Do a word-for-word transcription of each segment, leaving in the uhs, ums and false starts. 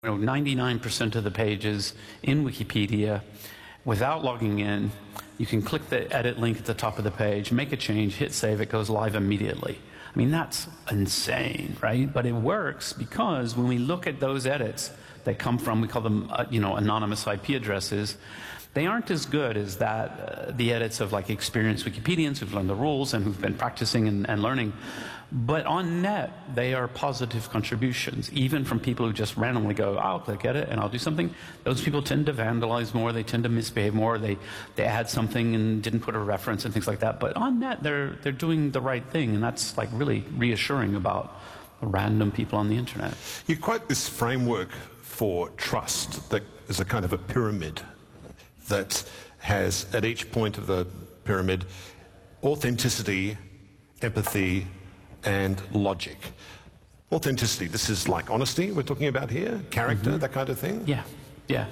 You know, ninety-nine percent of the pages in Wikipedia, without logging in, you can click the edit link at the top of the page, make a change, hit save, it goes live immediately. I mean, that's insane, right? But it works because when we look at those edits that come from, we call them, uh, you know, anonymous I P addresses, they aren't as good as that, uh, the edits of like experienced Wikipedians who've learned the rules and who've been practicing and, and learning. But on net, they are positive contributions, even from people who just randomly go, I'll click edit and I'll do something. Those people tend to vandalize more, they tend to misbehave more, they, they add something and didn't put a reference and things like that. But on net, they're, they're doing the right thing, and that's like really reassuring about random people on the internet. You quote this framework for trust that is a kind of a pyramid that has, at each point of the pyramid, authenticity, empathy, and logic. Authenticity, this is like honesty we're talking about here, character, mm-hmm. that kind of thing? Yeah, yeah.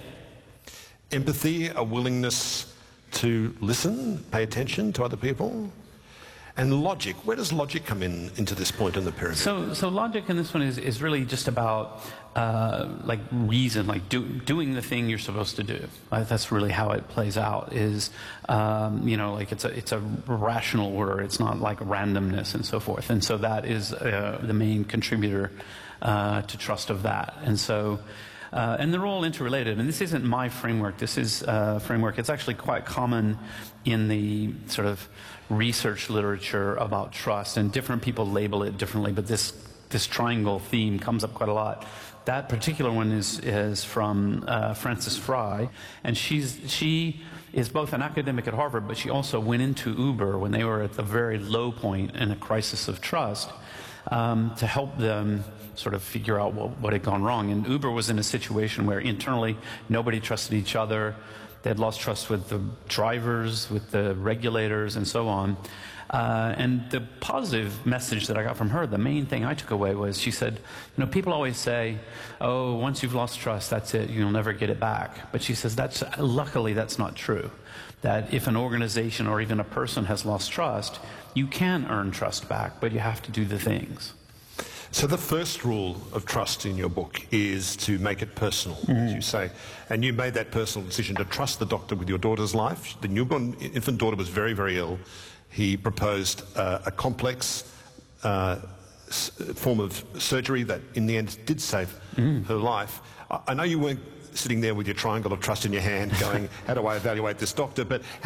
Empathy, a willingness to listen, pay attention to other people. And logic, where does logic come in into this point in the pyramid? So, so logic in this one is, is really just about uh, like reason, like do, doing the thing you're supposed to do. Uh, that's really how it plays out. Is um, you know, like it's a it's a rational order. It's not like randomness and so forth. And so that is uh, the main contributor uh, to trust of that. And so. Uh, and they're all interrelated. And this isn't my framework. This is a framework. It's actually quite common in the sort of research literature about trust, and different people label it differently, but this, this triangle theme comes up quite a lot. That particular one is, is from uh, Frances Frei, and she's, she is both an academic at Harvard, but she also went into Uber when they were at the very low point in a crisis of trust, um, to help them sort of figure out what, what had gone wrong. And Uber was in a situation where internally nobody trusted each other. They had lost trust with the drivers, with the regulators, and so on. Uh, and the positive message that I got from her, the main thing I took away was, she said, you know, people always say, oh, once you've lost trust, that's it, you'll never get it back. But she says, that's, luckily that's not true. That if an organization or even a person has lost trust, you can earn trust back, but you have to do the things. So the first rule of trust in your book is to make it personal, mm. as you say. And you made that personal decision to trust the doctor with your daughter's life. The newborn infant daughter was very, very ill. He proposed uh, a complex uh, form of surgery that in the end did save mm. her life. I, I know you weren't sitting there with your triangle of trust in your hand going, how do I evaluate this doctor? But